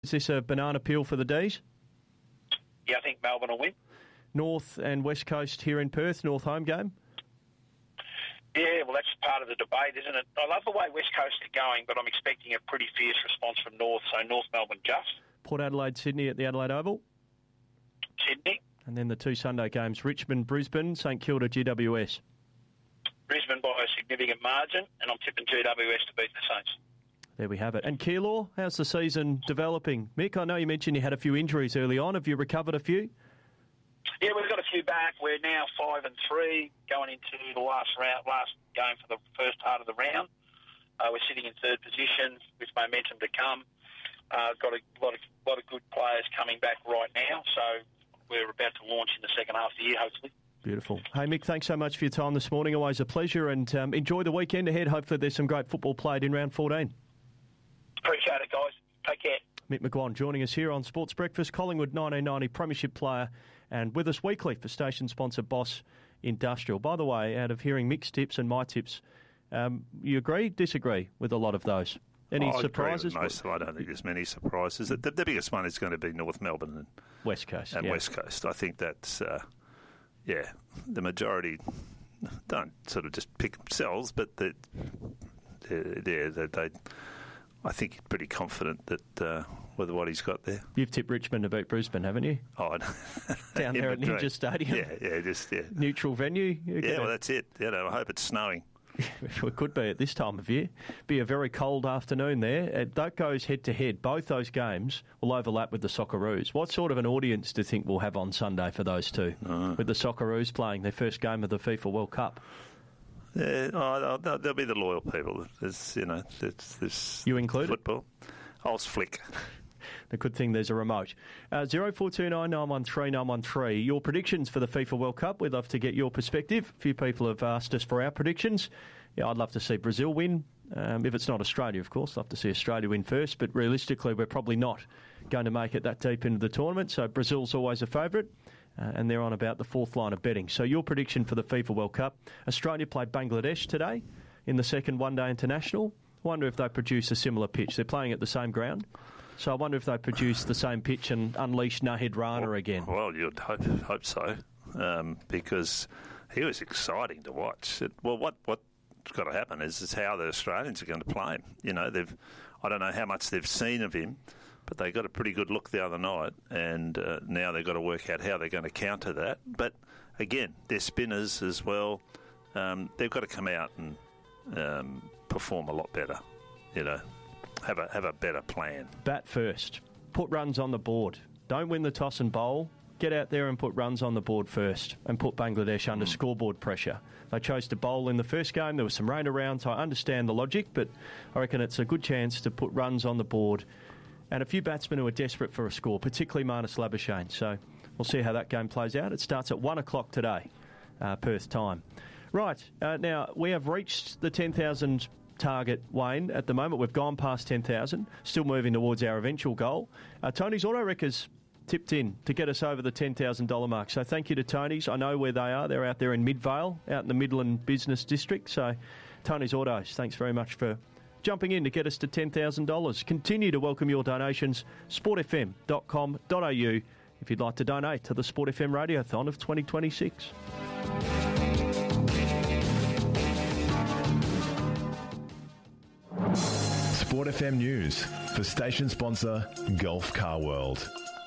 Is this a banana peel for the D's? Yeah, I think Melbourne will win. North and West Coast here in Perth, North home game? Yeah, well, that's part of the debate, isn't it? I love the way West Coast are going, but I'm expecting a pretty fierce response from North, so North Melbourne just. Port Adelaide, Sydney at the Adelaide Oval? Sydney. And then the two Sunday games, Richmond, Brisbane, St Kilda, GWS. Brisbane by a significant margin, and I'm tipping GWS to beat the Saints. There we have it. And Keilor, how's the season developing? Mick, I know you mentioned you had a few injuries early on. Have you recovered a few? Yeah, we've got a few back. We're now 5-3, going into the last game for the first part of the round. We're sitting in third position with momentum to come. Got a lot of good players coming back right now, so we're about to launch in the second half of the year, hopefully. Beautiful. Hey, Mick, thanks so much for your time this morning. Always a pleasure, and enjoy the weekend ahead. Hopefully there's some great football played in round 14. Appreciate it, guys. Take care. Mick McGuan joining us here on Sports Breakfast. Collingwood 1990 Premiership player, and with us weekly for station sponsor Boss Industrial. By the way, out of hearing Mick's tips and my tips, you agree, disagree with a lot of those? Any surprises? Most I don't think there's many surprises. The biggest one is going to be North Melbourne and West Coast. West Coast. I think that's, the majority don't sort of just pick themselves, but they I think you're pretty confident that with what he's got there. You've tipped Richmond to beat Brisbane, haven't you? Oh, down there at Ninja Stadium. Yeah. Neutral venue. Well, that's it. I hope it's snowing. It could be at this time of year. Be a very cold afternoon there. That goes head to head. Both those games will overlap with the Socceroos. What sort of an audience do you think we'll have on Sunday for those two? With the Socceroos playing their first game of the FIFA World Cup. Yeah, there'll be the loyal people. There's you included? Football. I'll flick. The good thing there's a remote. 0429 913 913. Your predictions for the FIFA World Cup. We'd love to get your perspective. A few people have asked us for our predictions. Yeah, I'd love to see Brazil win. If it's not Australia, of course, I'd love to see Australia win first. But realistically, we're probably not going to make it that deep into the tournament. So Brazil's always a favourite. And they're on about the fourth line of betting. So your prediction for the FIFA World Cup. Australia played Bangladesh today in the second one-day international. I wonder if they produce a similar pitch. They're playing at the same ground. So I wonder if they produce the same pitch and unleash Nahid Rana again. Well, you'd hope so, because he was exciting to watch. What's got to happen is how the Australians are going to play him. I don't know how much they've seen of him, but they got a pretty good look the other night, and now they've got to work out how they're going to counter that. But again, they're spinners as well. They've got to come out and perform a lot better. Have a better plan. Bat first. Put runs on the board. Don't win the toss and bowl. Get out there and put runs on the board first and put Bangladesh under scoreboard pressure. They chose to bowl in the first game. There was some rain around, so I understand the logic, but I reckon it's a good chance to put runs on the board. And a few batsmen who are desperate for a score, particularly Marnus Labuschagne. So we'll see how that game plays out. It starts at 1 o'clock today, Perth time. Right, now we have reached the 10,000 target, Wayne. At the moment, we've gone past 10,000, still moving towards our eventual goal. Tony's Auto Wreckers tipped in to get us over the $10,000 mark. So thank you to Tony's. I know where they are. They're out there in Midvale, out in the Midland Business District. So Tony's Autos, thanks very much for jumping in to get us to $10,000. Continue to welcome your donations. sportfm.com.au if you'd like to donate to the Sport FM Radiothon of 2026. Sport FM News for station sponsor Gulf Car World.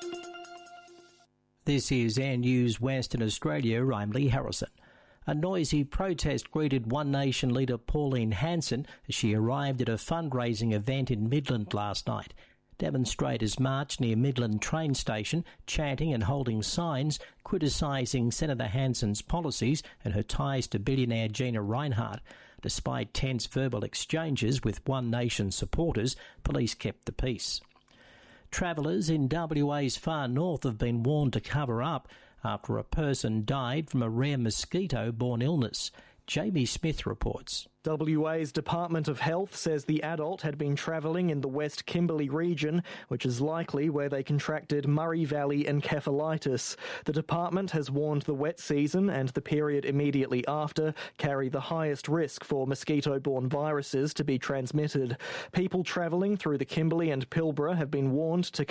This is Air News Western Australia. I'm Lee Harrison. A noisy protest greeted One Nation leader Pauline Hanson as she arrived at a fundraising event in Midland last night. Demonstrators marched near Midland train station, chanting and holding signs criticising Senator Hanson's policies and her ties to billionaire Gina Rinehart. Despite tense verbal exchanges with One Nation supporters, police kept the peace. Travellers in WA's far north have been warned to cover up after a person died from a rare mosquito-borne illness. Jamie Smith reports. WA's Department of Health says the adult had been travelling in the West Kimberley region, which is likely where they contracted Murray Valley encephalitis. The department has warned the wet season and the period immediately after carry the highest risk for mosquito-borne viruses to be transmitted. People travelling through the Kimberley and Pilbara have been warned to